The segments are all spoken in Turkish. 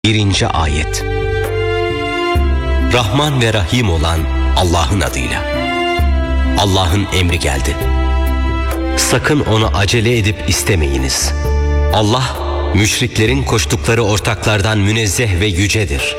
1. Ayet. Rahman ve Rahim olan Allah'ın adıyla. Allah'ın emri geldi. Sakın onu acele edip istemeyiniz. Allah, müşriklerin koştukları ortaklardan münezzeh ve yücedir.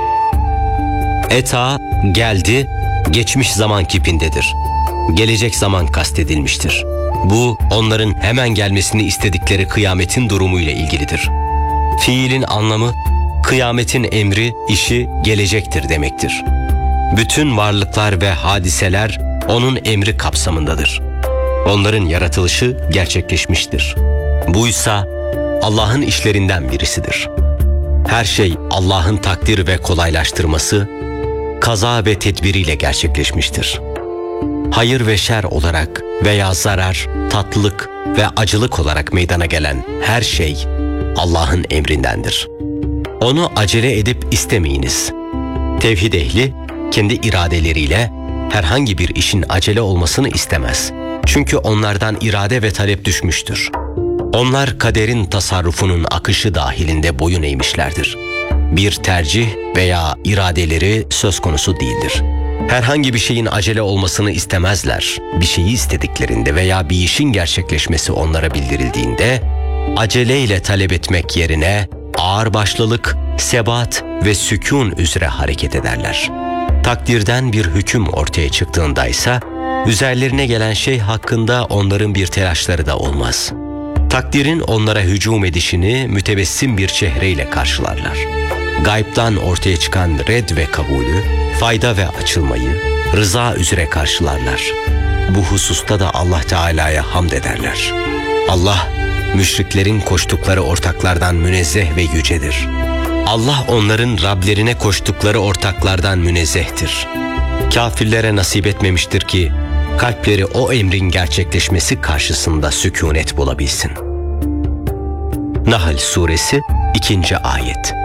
Eta, geldi, geçmiş zaman kipindedir. Gelecek zaman kastedilmiştir. Bu, onların hemen gelmesini istedikleri kıyametin durumuyla ilgilidir. Fiilin anlamı, kıyametin emri, işi gelecektir demektir. Bütün varlıklar ve hadiseler onun emri kapsamındadır. Onların yaratılışı gerçekleşmiştir. Buysa Allah'ın işlerinden birisidir. Her şey Allah'ın takdir ve kolaylaştırması, kaza ve tedbiriyle gerçekleşmiştir. Hayır ve şer olarak veya zarar, tatlılık ve acılık olarak meydana gelen her şey Allah'ın emrindendir. Onu acele edip istemeyiniz. Tevhid ehli kendi iradeleriyle herhangi bir işin acele olmasını istemez. Çünkü onlardan irade ve talep düşmüştür. Onlar kaderin tasarrufunun akışı dahilinde boyun eğmişlerdir. Bir tercih veya iradeleri söz konusu değildir. Herhangi bir şeyin acele olmasını istemezler. Bir şeyi istediklerinde veya bir işin gerçekleşmesi onlara bildirildiğinde, aceleyle talep etmek yerine ağırbaşlılık, sebat ve sükûn üzere hareket ederler. Takdirden bir hüküm ortaya çıktığındaysa, üzerlerine gelen şey hakkında onların bir telaşları da olmaz. Takdirin onlara hücum edişini mütebessim bir çehreyle karşılarlar. Gaybtan ortaya çıkan red ve kabulü, fayda ve açılmayı rıza üzere karşılarlar. Bu hususta da Allah Teala'ya hamd ederler. Allah, müşriklerin koştukları ortaklardan münezzeh ve yücedir. Allah onların Rablerine koştukları ortaklardan münezzehtir. Kafirlere nasip etmemiştir ki kalpleri o emrin gerçekleşmesi karşısında sükûnet bulabilsin. Nahl Suresi 2. Ayet.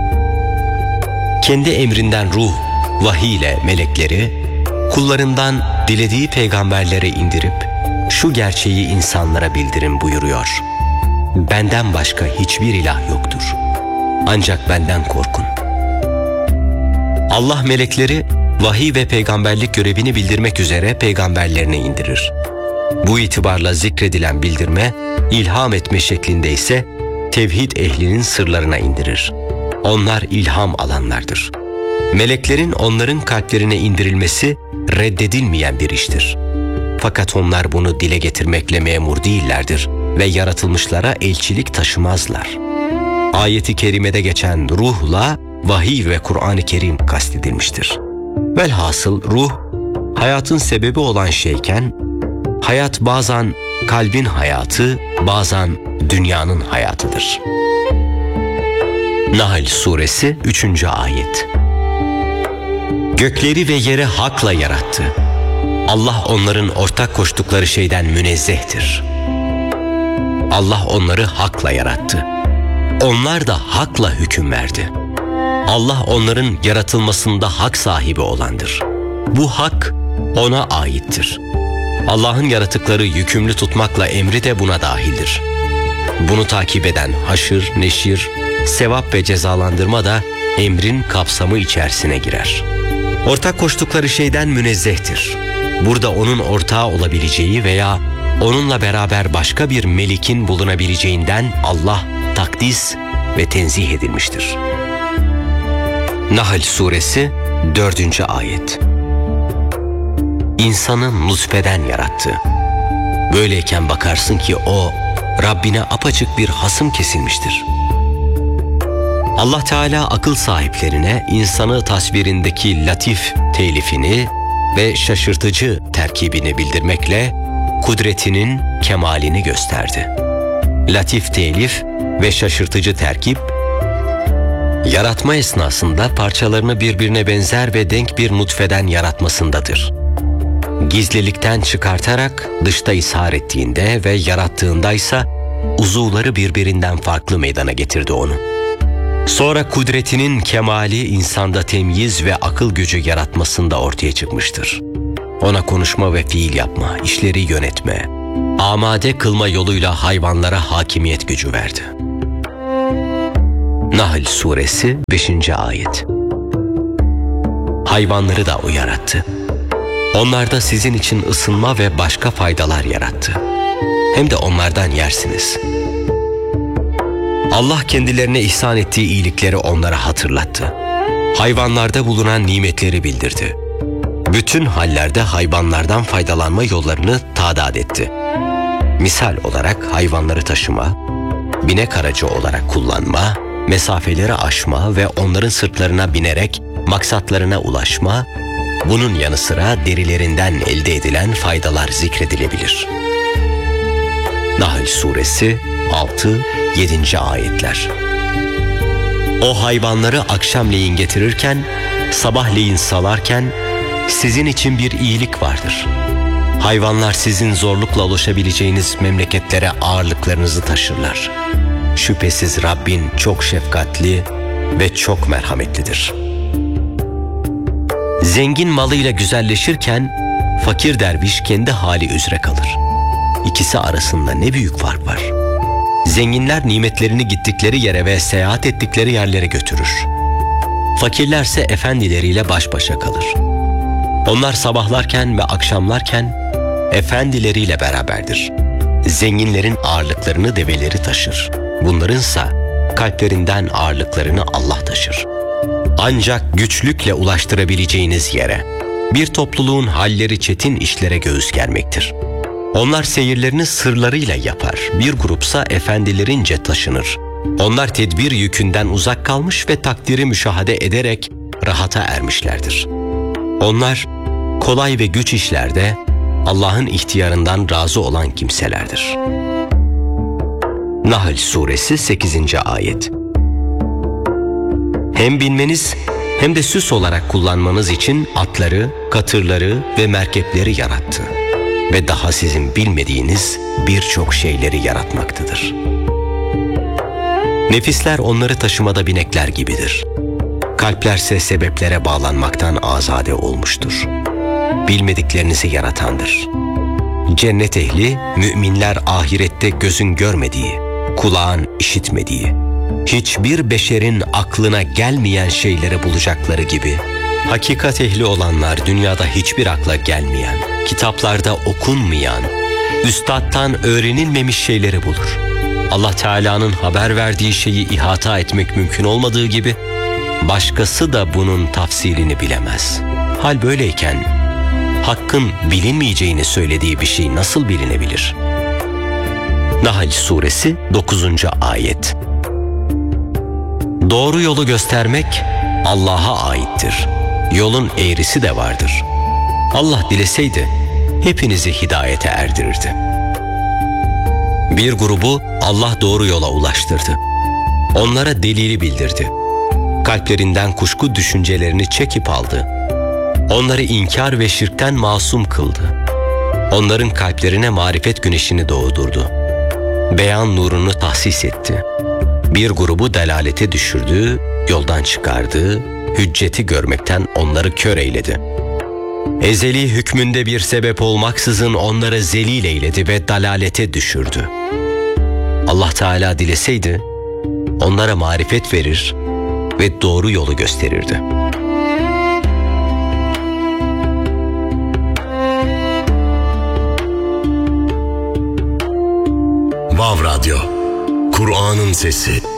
Kendi emrinden ruh, vahiy ile melekleri, kullarından dilediği peygamberlere indirip şu gerçeği insanlara bildirin buyuruyor. Benden başka hiçbir ilah yoktur. Ancak benden korkun. Allah melekleri vahiy ve peygamberlik görevini bildirmek üzere peygamberlerine indirir. Bu itibarla zikredilen bildirme, ilham etme şeklinde ise tevhid ehlinin sırlarına indirir. Onlar ilham alanlardır. Meleklerin onların kalplerine indirilmesi reddedilmeyen bir iştir. Fakat onlar bunu dile getirmekle memur değillerdir ve yaratılmışlara elçilik taşımazlar. Ayet-i kerimede geçen ruhla vahiy ve Kur'an-ı Kerim kastedilmiştir. Velhasıl ruh, hayatın sebebi olan şeyken, hayat bazen kalbin hayatı, bazen dünyanın hayatıdır. Nahl Suresi 3. Ayet. Gökleri ve yeri hakla yarattı. Allah onların ortak koştukları şeyden münezzehtir. Allah onları hakla yarattı. Onlar da hakla hüküm verdi. Allah onların yaratılmasında hak sahibi olandır. Bu hak ona aittir. Allah'ın yaratıkları yükümlü tutmakla emri de buna dahildir. Bunu takip eden haşır, neşir, sevap ve cezalandırma da emrin kapsamı içerisine girer. Ortak koştukları şeyden münezzehtir. Burada onun ortağı olabileceği veya onunla beraber başka bir melikin bulunabileceğinden Allah takdis ve tenzih edilmiştir. Nahl Suresi 4. Ayet. İnsanı nutfeden yarattı. Böyleyken bakarsın ki o, Rabbine apaçık bir hasım kesilmiştir. Allah Teala akıl sahiplerine insanı tasvirindeki latif telifini ve şaşırtıcı terkibini bildirmekle kudretinin kemalini gösterdi. Latif telif ve şaşırtıcı terkip, yaratma esnasında parçalarını birbirine benzer ve denk bir nutfeden yaratmasındadır. Gizlilikten çıkartarak dışta ishar ettiğinde ve yarattığındaysa uzuvları birbirinden farklı meydana getirdi onu. Sonra kudretinin kemali insanda temyiz ve akıl gücü yaratmasında ortaya çıkmıştır. Ona konuşma ve fiil yapma, işleri yönetme, amade kılma yoluyla hayvanlara hakimiyet gücü verdi. Nahl Suresi 5. Ayet. Hayvanları da o yarattı. Onlarda sizin için ısınma ve başka faydalar yarattı. Hem de onlardan yersiniz. Allah kendilerine ihsan ettiği iyilikleri onlara hatırlattı. Hayvanlarda bulunan nimetleri bildirdi. Bütün hallerde hayvanlardan faydalanma yollarını tadat etti. Misal olarak hayvanları taşıma, binek aracı olarak kullanma, mesafeleri aşma ve onların sırtlarına binerek maksatlarına ulaşma, bunun yanı sıra derilerinden elde edilen faydalar zikredilebilir. Nahl Suresi 6-7. ayetler. O hayvanları akşamleyin getirirken, sabahleyin salarken sizin için bir iyilik vardır. Hayvanlar sizin zorlukla ulaşabileceğiniz memleketlere ağırlıklarınızı taşırlar. Şüphesiz Rabbin çok şefkatli ve çok merhametlidir. Zengin malıyla güzelleşirken fakir derviş kendi hali üzere kalır. İkisi arasında ne büyük fark var. Zenginler nimetlerini gittikleri yere ve seyahat ettikleri yerlere götürür. Fakirlerse efendileriyle baş başa kalır. Onlar sabahlarken ve akşamlarken efendileriyle beraberdir. Zenginlerin ağırlıklarını develeri taşır. Bunlarınsa kalplerinden ağırlıklarını Allah taşır. Ancak güçlükle ulaştırabileceğiniz yere, bir topluluğun halleri çetin işlere göğüs germektir. Onlar seyirlerini sırlarıyla yapar, bir grupsa efendilerince taşınır. Onlar tedbir yükünden uzak kalmış ve takdiri müşahede ederek rahata ermişlerdir. Onlar kolay ve güç işlerde Allah'ın ihtiyarından razı olan kimselerdir. Nahl Suresi 8. ayet. Hem binmeniz hem de süs olarak kullanmanız için atları, katırları ve merkepleri yarattı. Ve daha sizin bilmediğiniz birçok şeyleri yaratmaktadır. Nefisler onları taşımada binekler gibidir. Kalplerse sebeplere bağlanmaktan azade olmuştur. Bilmediklerinizi yaratandır. Cennet ehli, müminler ahirette gözün görmediği, kulağın işitmediği, hiçbir beşerin aklına gelmeyen şeyleri bulacakları gibi, hakikat ehli olanlar dünyada hiçbir akla gelmeyen, kitaplarda okunmayan, üstattan öğrenilmemiş şeyleri bulur. Allah Teala'nın haber verdiği şeyi ihata etmek mümkün olmadığı gibi, başkası da bunun tafsilini bilemez. Hal böyleyken, Hakk'ın bilinmeyeceğini söylediği bir şey nasıl bilinebilir? Nahl Suresi 9. ayet. Doğru yolu göstermek Allah'a aittir. Yolun eğrisi de vardır. Allah dileseydi hepinizi hidayete erdirirdi. Bir grubu Allah doğru yola ulaştırdı. Onlara delili bildirdi. Kalplerinden kuşku düşüncelerini çekip aldı. Onları inkar ve şirkten masum kıldı. Onların kalplerine marifet güneşini doğdurdu. Beyan nurunu tahsis etti. Bir grubu delalete düşürdü, yoldan çıkardı, hücceti görmekten onları kör eyledi. Ezeli hükmünde bir sebep olmaksızın onları zelil eyledi ve dalalete düşürdü. Allah Teala dileseydi, onlara marifet verir ve doğru yolu gösterirdi. Vav Radyo, Kur'an'ın sesi.